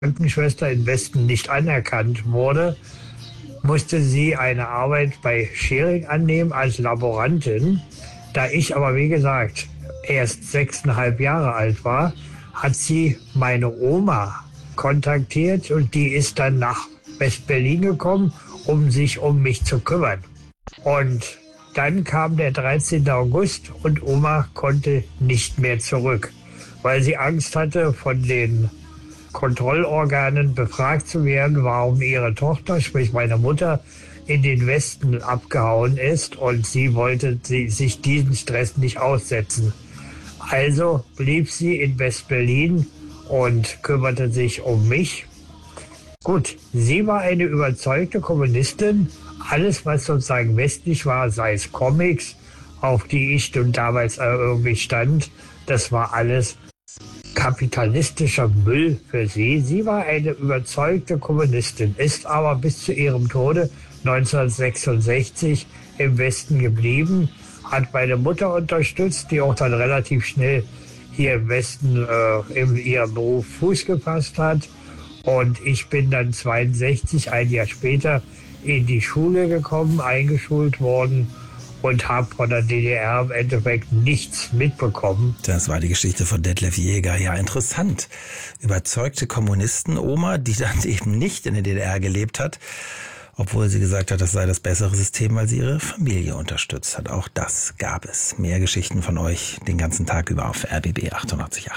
Krankenschwester in Westen nicht anerkannt wurde, musste sie eine Arbeit bei Schering annehmen als Laborantin. Da ich aber, wie gesagt, erst 6,5 Jahre alt war, hat sie meine Oma kontaktiert und die ist dann nach West-Berlin gekommen, um sich um mich zu kümmern. Und dann kam der 13. August und Oma konnte nicht mehr zurück, weil sie Angst hatte, von den Kontrollorganen befragt zu werden, warum ihre Tochter, sprich meine Mutter, in den Westen abgehauen ist, und sie wollte sich diesen Stress nicht aussetzen. Also blieb sie in West-Berlin und kümmerte sich um mich. Gut, sie war eine überzeugte Kommunistin. Alles, was sozusagen westlich war, sei es Comics, auf die ich und damals irgendwie stand, das war alles kapitalistischer Müll für sie. Sie war eine überzeugte Kommunistin, ist aber bis zu ihrem Tode 1966 im Westen geblieben, hat meine Mutter unterstützt, die auch dann relativ schnell hier im Westen in ihrem Beruf Fuß gefasst hat. Und ich bin dann 62, ein Jahr später, in die Schule gekommen, eingeschult worden und habe von der DDR im Endeffekt nichts mitbekommen. Das war die Geschichte von Detlef Jäger. Ja, interessant. Überzeugte Kommunisten-Oma, die dann eben nicht in der DDR gelebt hat, obwohl sie gesagt hat, das sei das bessere System, weil sie ihre Familie unterstützt hat. Auch das gab es. Mehr Geschichten von euch den ganzen Tag über auf RBB 888.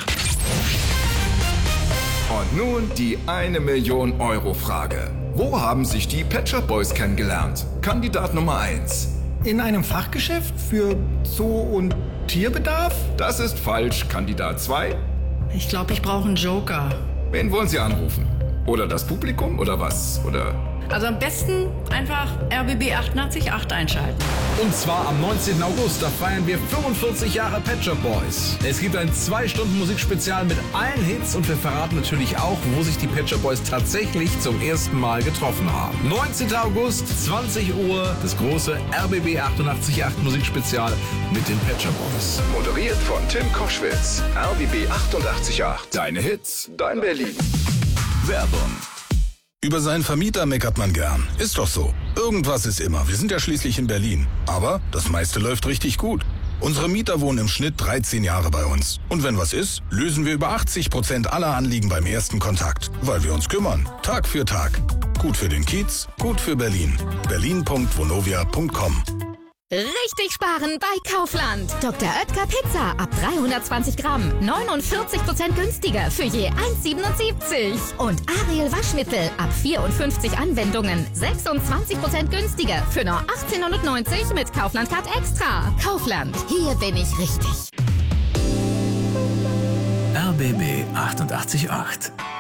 Und nun die 1 Million Euro Frage. Wo haben sich die Pet Shop Boys kennengelernt? Kandidat Nummer 1. In einem Fachgeschäft für Zoo- und Tierbedarf? Das ist falsch. Kandidat 2. Ich glaube, ich brauche einen Joker. Wen wollen Sie anrufen? Oder das Publikum oder was? Oder... Also am besten einfach RBB 888 einschalten. Und zwar am 19. August, da feiern wir 45 Jahre Pet Shop Boys. Es gibt ein 2-Stunden-Musikspezial mit allen Hits und wir verraten natürlich auch, wo sich die Pet Shop Boys tatsächlich zum ersten Mal getroffen haben. 19. August, 20 Uhr, das große RBB 888 Musikspezial mit den Pet Shop Boys. Moderiert von Tim Koschwitz. RBB 888. Deine Hits, dein Berlin. Werbung. Über seinen Vermieter meckert man gern. Ist doch so. Irgendwas ist immer. Wir sind ja schließlich in Berlin. Aber das meiste läuft richtig gut. Unsere Mieter wohnen im Schnitt 13 Jahre bei uns. Und wenn was ist, lösen wir über 80% aller Anliegen beim ersten Kontakt. Weil wir uns kümmern. Tag für Tag. Gut für den Kiez, gut für Berlin. berlin.vonovia.com. Richtig sparen bei Kaufland. Dr. Oetker Pizza ab 320 Gramm. 49% günstiger für je 1,77. Und Ariel Waschmittel ab 54 Anwendungen. 26% günstiger für nur 18,90 mit Kaufland Card Extra. Kaufland, hier bin ich richtig. RBB 888.